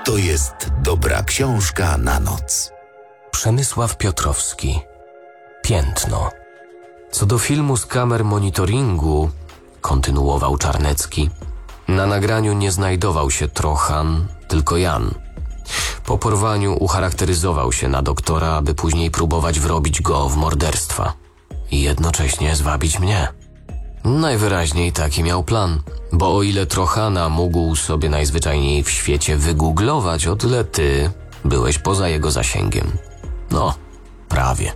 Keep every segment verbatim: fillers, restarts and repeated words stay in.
to jest dobra książka na noc. Przemysław Piotrowski. Piętno. Co do filmu z kamer monitoringu, kontynuował Czarnecki, na nagraniu nie znajdował się Trochan, tylko Jan. Po porwaniu ucharakteryzował się na doktora, aby później próbować wrobić go w morderstwa i jednocześnie zwabić mnie. Najwyraźniej taki miał plan, bo o ile Trochana mógł sobie najzwyczajniej w świecie wygooglować, o tyle ty byłeś poza jego zasięgiem. No, prawie.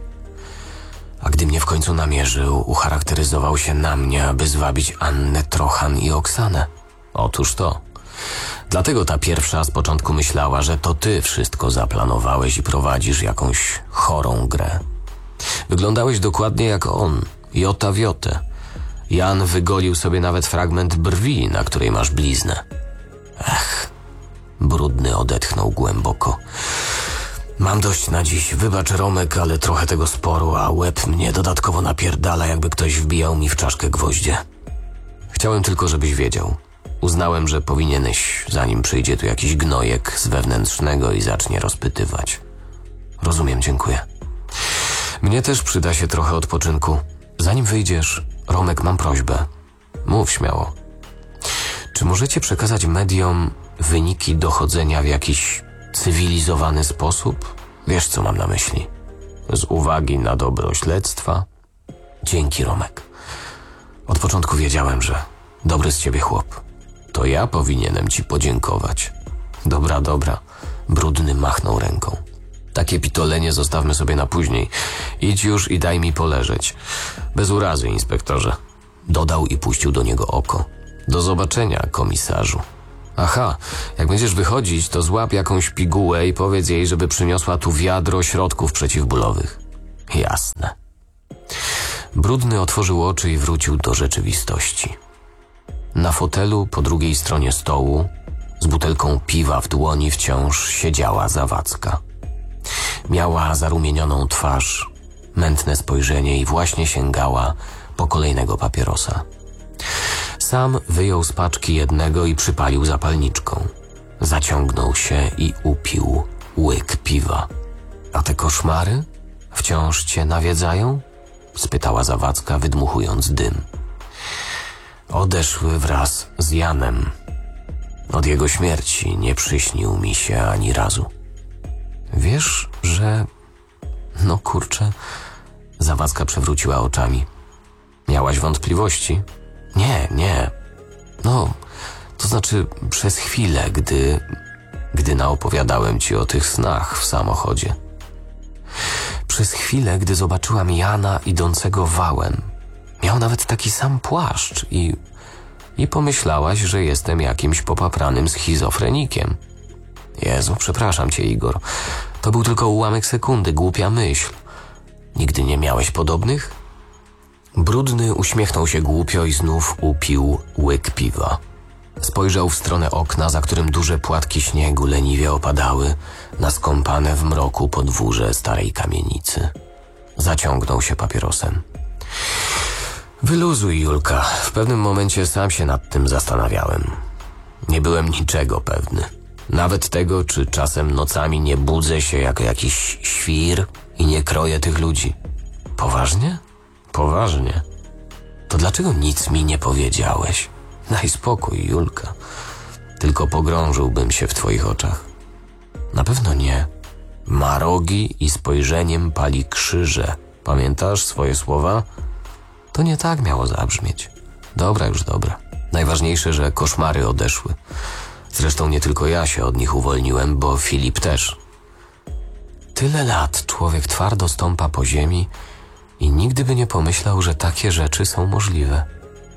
A gdy mnie w końcu namierzył, ucharakteryzował się na mnie, aby zwabić Annę, Trochan i Oksanę. Otóż to. Dlatego ta pierwsza z początku myślała, że to ty wszystko zaplanowałeś i prowadzisz jakąś chorą grę. Wyglądałeś dokładnie jak on, jota w jotę. Jan wygolił sobie nawet fragment brwi, na której masz bliznę. Ech, brudny odetchnął głęboko. Mam dość na dziś, wybacz Romek, ale trochę tego sporu, a łeb mnie dodatkowo napierdala, jakby ktoś wbijał mi w czaszkę gwoździe. Chciałem tylko, żebyś wiedział. Uznałem, że powinieneś, zanim przyjdzie tu jakiś gnojek z wewnętrznego i zacznie rozpytywać. Rozumiem, dziękuję. Mnie też przyda się trochę odpoczynku. Zanim wyjdziesz, Romek, mam prośbę. Mów śmiało. Czy możecie przekazać mediom wyniki dochodzenia w jakiś cywilizowany sposób? Wiesz, co mam na myśli. Z uwagi na dobro śledztwa. Dzięki, Romek. Od początku wiedziałem, że dobry z ciebie chłop. To ja powinienem ci podziękować. Dobra, dobra. Brudny machnął ręką. Takie pitolenie zostawmy sobie na później. Idź już i daj mi poleżeć. Bez urazy, inspektorze. Dodał i puścił do niego oko. Do zobaczenia, komisarzu. Aha, jak będziesz wychodzić, to złap jakąś pigułę i powiedz jej, żeby przyniosła tu wiadro środków przeciwbólowych. Jasne. Brudny otworzył oczy i wrócił do rzeczywistości. Na fotelu po drugiej stronie stołu, z butelką piwa w dłoni, wciąż siedziała Zawadzka. Miała zarumienioną twarz, mętne spojrzenie i właśnie sięgała po kolejnego papierosa. Sam wyjął z paczki jednego i przypalił zapalniczką. Zaciągnął się i upił łyk piwa. A te koszmary wciąż cię nawiedzają? Spytała Zawadzka, wydmuchując dym. Odeszły wraz z Janem. Od jego śmierci nie przyśnił mi się ani razu. Wiesz, że... No kurczę... Zawadzka przewróciła oczami. Miałaś wątpliwości? Nie, nie. No, to znaczy przez chwilę, gdy... Gdy naopowiadałem ci o tych snach w samochodzie. Przez chwilę, gdy zobaczyłam Jana idącego wałem. Miał nawet taki sam płaszcz i... I pomyślałaś, że jestem jakimś popapranym schizofrenikiem. Jezu, przepraszam cię, Igor. To był tylko ułamek sekundy, głupia myśl. Nigdy nie miałeś podobnych? Brudny uśmiechnął się głupio i znów upił łyk piwa. Spojrzał w stronę okna, za którym duże płatki śniegu leniwie opadały na skąpane w mroku podwórze starej kamienicy. Zaciągnął się papierosem. Wyluzuj, Julka. W pewnym momencie sam się nad tym zastanawiałem. Nie byłem niczego pewny. Nawet tego, czy czasem nocami nie budzę się jako jakiś świr i nie kroję tych ludzi. Poważnie? Poważnie. To dlaczego nic mi nie powiedziałeś? Daj spokój, Julka. Tylko pogrążyłbym się w twoich oczach. Na pewno nie. Ma rogi i spojrzeniem pali krzyże. Pamiętasz swoje słowa? To nie tak miało zabrzmieć. Dobra, już dobra. Najważniejsze, że koszmary odeszły. Zresztą nie tylko ja się od nich uwolniłem, bo Filip też. Tyle lat człowiek twardo stąpa po ziemi i nigdy by nie pomyślał, że takie rzeczy są możliwe.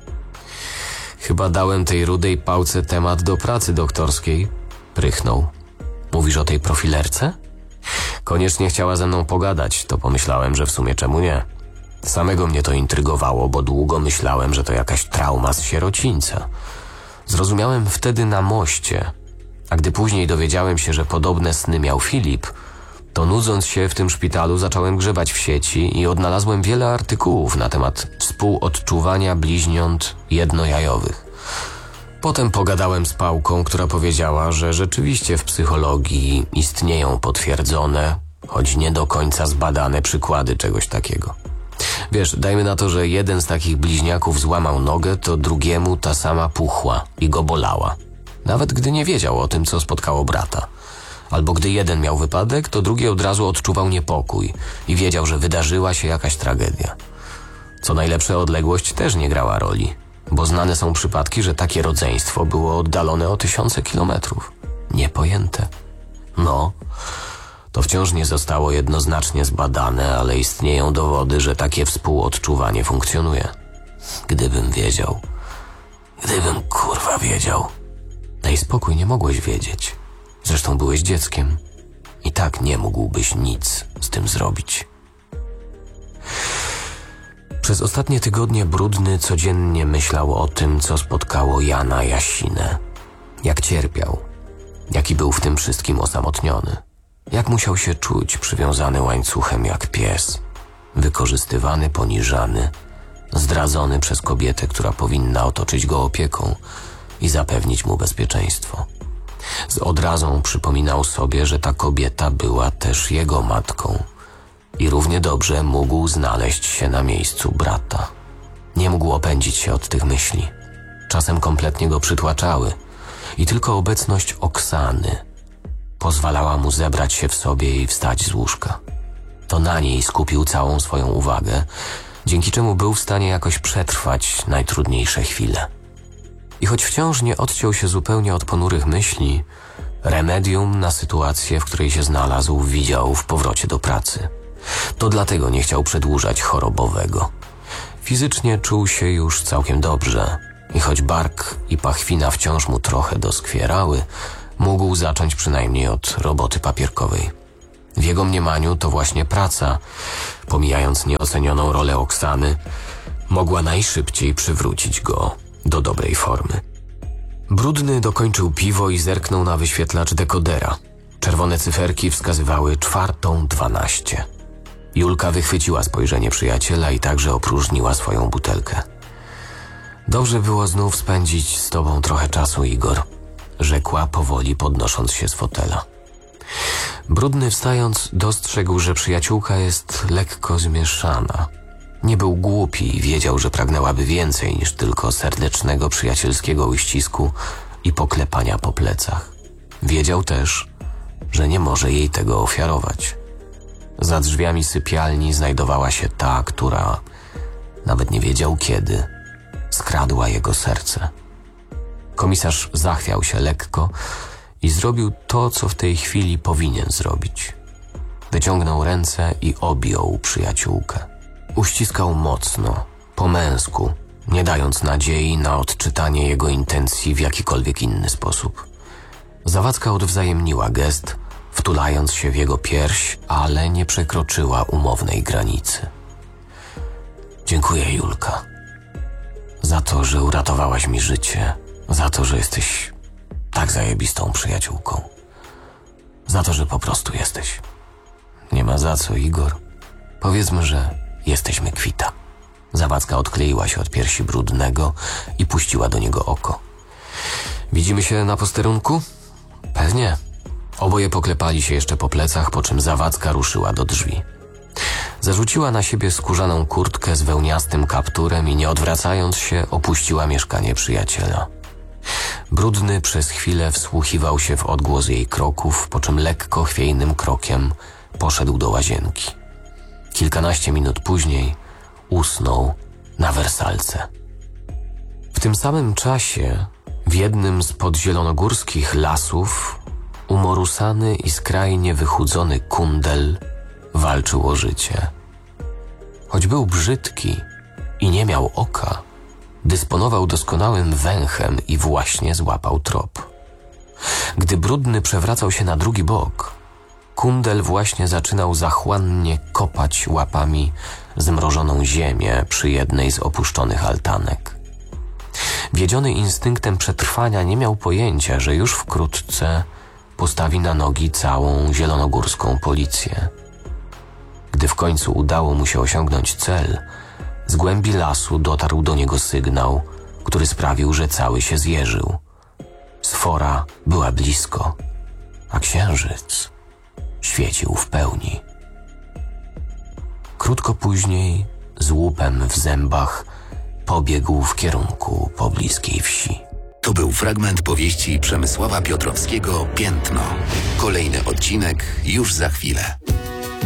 Chyba dałem tej rudej pałce temat do pracy doktorskiej. Prychnął. Mówisz o tej profilerce? Koniecznie chciała ze mną pogadać, to pomyślałem, że w sumie czemu nie. Samego mnie to intrygowało, bo długo myślałem, że to jakaś trauma z sierocińca. Zrozumiałem wtedy na moście, a gdy później dowiedziałem się, że podobne sny miał Filip, to nudząc się w tym szpitalu zacząłem grzebać w sieci i odnalazłem wiele artykułów na temat współodczuwania bliźniąt jednojajowych. Potem pogadałem z Pałką, która powiedziała, że rzeczywiście w psychologii istnieją potwierdzone, choć nie do końca zbadane przykłady czegoś takiego. Wiesz, dajmy na to, że jeden z takich bliźniaków złamał nogę, to drugiemu ta sama puchła i go bolała. Nawet gdy nie wiedział o tym, co spotkało brata. Albo gdy jeden miał wypadek, to drugi od razu odczuwał niepokój i wiedział, że wydarzyła się jakaś tragedia. Co najlepsze, odległość też nie grała roli, bo znane są przypadki, że takie rodzeństwo było oddalone o tysiące kilometrów. Niepojęte. No, to wciąż nie zostało jednoznacznie zbadane, ale istnieją dowody, że takie współodczuwanie funkcjonuje. Gdybym wiedział. Gdybym kurwa wiedział. Daj spokój, nie mogłeś wiedzieć. Zresztą byłeś dzieckiem. I tak nie mógłbyś nic z tym zrobić. Przez ostatnie tygodnie Brudny codziennie myślał o tym, co spotkało Jana Jasinę. Jak cierpiał. Jaki był w tym wszystkim osamotniony. Jak musiał się czuć przywiązany łańcuchem jak pies. Wykorzystywany, poniżany. Zdradzony przez kobietę, która powinna otoczyć go opieką i zapewnić mu bezpieczeństwo. Z odrazą przypominał sobie, że ta kobieta była też jego matką i równie dobrze mógł znaleźć się na miejscu brata. Nie mógł opędzić się od tych myśli. Czasem kompletnie go przytłaczały i tylko obecność Oksany pozwalała mu zebrać się w sobie i wstać z łóżka. To na niej skupił całą swoją uwagę, dzięki czemu był w stanie jakoś przetrwać najtrudniejsze chwile. I choć wciąż nie odciął się zupełnie od ponurych myśli, remedium na sytuację, w której się znalazł, widział w powrocie do pracy. To dlatego nie chciał przedłużać chorobowego. Fizycznie czuł się już całkiem dobrze i choć bark i pachwina wciąż mu trochę doskwierały, mógł zacząć przynajmniej od roboty papierkowej. W jego mniemaniu to właśnie praca, pomijając nieocenioną rolę Oksany, mogła najszybciej przywrócić go do dobrej formy. Brudny dokończył piwo i zerknął na wyświetlacz dekodera. Czerwone cyferki wskazywały czwartą dwanaście. Julka wychwyciła spojrzenie przyjaciela i także opróżniła swoją butelkę. Dobrze było znów spędzić z tobą trochę czasu, Igor, rzekła powoli, podnosząc się z fotela. Brudny wstając dostrzegł, że przyjaciółka jest lekko zmieszana. Nie był głupi i wiedział, że pragnęłaby więcej niż tylko serdecznego przyjacielskiego uścisku i poklepania po plecach. Wiedział też, że nie może jej tego ofiarować. Za drzwiami sypialni znajdowała się ta, która, nawet nie wiedział kiedy, skradła jego serce. Komisarz zachwiał się lekko i zrobił to, co w tej chwili powinien zrobić. Wyciągnął ręce i objął przyjaciółkę. Uściskał mocno, po męsku, nie dając nadziei na odczytanie jego intencji w jakikolwiek inny sposób. Zawadzka odwzajemniła gest, wtulając się w jego pierś, ale nie przekroczyła umownej granicy. Dziękuję, Julka, za to, że uratowałaś mi życie, za to, że jesteś tak zajebistą przyjaciółką, za to, że po prostu jesteś. Nie ma za co, Igor. Powiedzmy, że jesteśmy kwita. Zawadzka odkleiła się od piersi Brudnego i puściła do niego oko. Widzimy się na posterunku? Pewnie. Oboje poklepali się jeszcze po plecach, po czym Zawadzka ruszyła do drzwi. Zarzuciła na siebie skórzaną kurtkę z wełniastym kapturem i nie odwracając się opuściła mieszkanie przyjaciela. Brudny przez chwilę wsłuchiwał się w odgłos jej kroków, po czym lekko chwiejnym krokiem poszedł do łazienki. Kilkanaście minut później usnął na wersalce. W tym samym czasie w jednym z podzielonogórskich lasów umorusany i skrajnie wychudzony kundel walczył o życie. Choć był brzydki i nie miał oka, dysponował doskonałym węchem i właśnie złapał trop. Gdy Brudny przewracał się na drugi bok, kundel właśnie zaczynał zachłannie kopać łapami zmrożoną ziemię przy jednej z opuszczonych altanek. Wiedziony instynktem przetrwania nie miał pojęcia, że już wkrótce postawi na nogi całą zielonogórską policję. Gdy w końcu udało mu się osiągnąć cel, z głębi lasu dotarł do niego sygnał, który sprawił, że cały się zjeżył. Sfora była blisko, a księżyc świecił w pełni. Krótko później, z łupem w zębach, pobiegł w kierunku pobliskiej wsi. To był fragment powieści Przemysława Piotrowskiego Piętno. Kolejny odcinek już za chwilę.